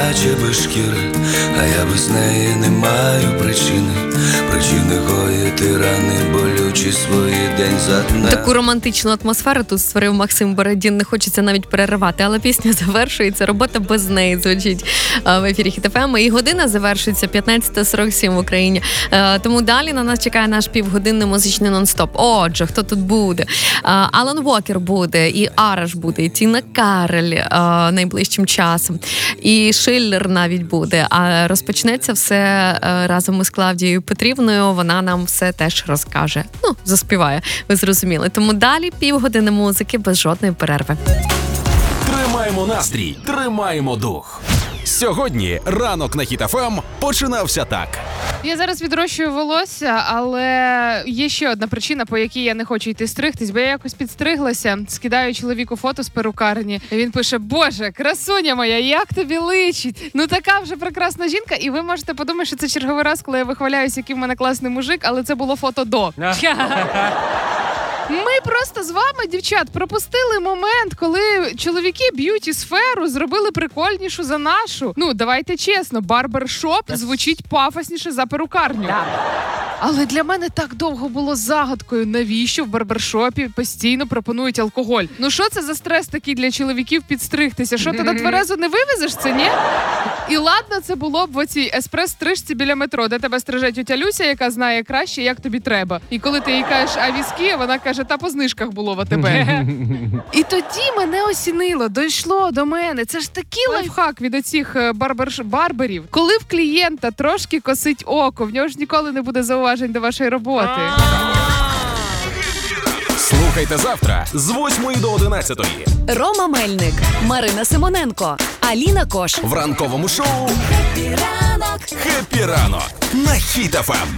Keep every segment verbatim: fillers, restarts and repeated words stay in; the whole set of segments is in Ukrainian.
наче без шкіри, а я без неї не маю причини. Причини гоїти рани болючі свої день за днем. Таку романтичну атмосферу тут створив Максим Бородін, не хочеться навіть переривати, але пісня завершується, робота без неї звучить в ефірі Хіт еф ем, і година завершується п'ятнадцята сорок сім в Україні. Тому далі на нас чекає наш півгодинний музичний нон-стоп. Отже, хто тут буде? Алан Уокер буде, і Араш буде, і Тіна Кароль найближчим часом, і Шиллер навіть буде. А розпочнеться все разом із Клавдією Петрівною, вона нам все теж розкаже. Ну, заспіває, ви зрозуміли. Тому далі півгодини музики без жодної перерви. Тримаємо настрій, тримаємо дух. Сьогодні ранок на Хіт еф ем починався так. Я зараз відрощую волосся, але є ще одна причина, по якій я не хочу йти стригтись, бо я якось підстриглася, скидаю чоловіку фото з перукарні, і він пише: «Боже, красуня моя, як тобі личить? Ну така вже прекрасна жінка». І ви можете подумати, що це черговий раз, коли я вихваляюсь, який в мене класний мужик, але це було фото до. Ми просто з вами, дівчат, пропустили момент, коли чоловіки б'юті-сферу зробили прикольнішу за нашу. Ну, давайте чесно, барбершоп звучить пафосніше за перукарню. Але для мене так довго було загадкою, навіщо в барбершопі постійно пропонують алкоголь. Ну що це за стрес такий для чоловіків підстригтися? Що ти на тверезу не вивезеш це, ні? І ладно, це було б в оцій еспрес-стрижці біля метро, де тебе стриже тьотя Люся, яка знає краще, як тобі треба. І коли ти їй кажеш «а віскі», вона каже: «та по знижках було в АТБ». І тоді мене осінило, дійшло до мене. Це ж такий лайфхак від оцих барберш... барберів. Коли в клієнта трошки косить око, в нього ж ніколи не буде зауважень до вашої роботи. Слухайте завтра з восьмої до одинадцятої. Рома Мельник, Марина Симоненко, Аліна Кош. В ранковому шоу «Хеппі ранок». «Хеппі ранок» на Хіт еф ем.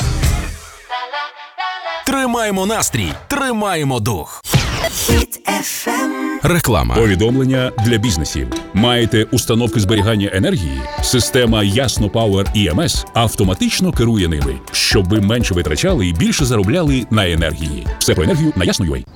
Тримаємо настрій, тримаємо дух. Хіт еф ем. Реклама. Повідомлення для бізнесів. Маєте установки зберігання енергії? Система Ясно Power і ем ес автоматично керує ними, щоб ви менше витрачали і більше заробляли на енергії. Все про енергію на ясно крапка ю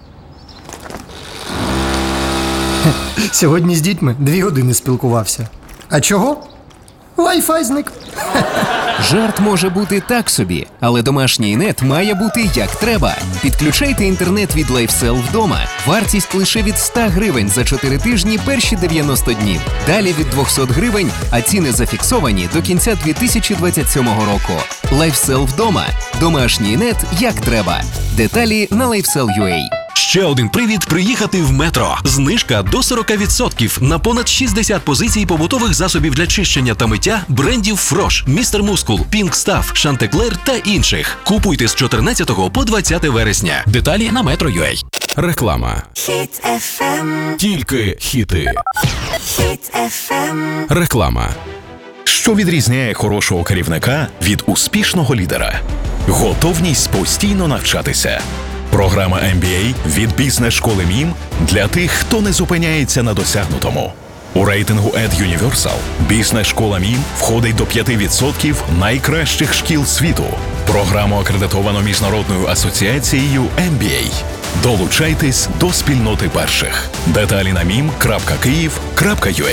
а. Сьогодні з дітьми дві години спілкувався. А чого? Wi-Fi зник. Жарт може бути так собі, але домашній нет має бути як треба. Підключайте інтернет від LifeSell вдома. Вартість лише від сто гривень за чотири тижні перші дев'яносто днів. Далі від двісті гривень, а ціни зафіксовані до кінця дві тисячі двадцять сьомого року. LifeSell вдома. Домашній нет як треба. Деталі на лайфсел крапка ю а. Ще один привід приїхати в Метро. Знижка до сорок відсотків на понад шістдесят позицій побутових засобів для чищення та миття брендів Фрош, Містер Мускул, Пінк Стаф, Шантеклер та інших. Купуйте з чотирнадцятого по двадцяте вересня. Деталі на метро крапка ю а. Реклама. Хіт еф ем. Тільки хіти. Хіт еф ем. Реклама. Що відрізняє хорошого керівника від успішного лідера? Готовність постійно навчатися. Програма ем бі ей від бізнес-школи МІМ для тих, хто не зупиняється на досягнутому. У рейтингу EdUniversal бізнес-школа МІМ входить до п'ять відсотків найкращих шкіл світу. Програму акредитовано Міжнародною асоціацією ем бі ей. Долучайтесь до спільноти перших. Деталі на мім крапка київ крапка ю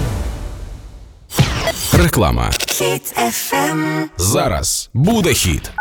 а. Реклама. Хіт еф ем. Зараз буде хіт.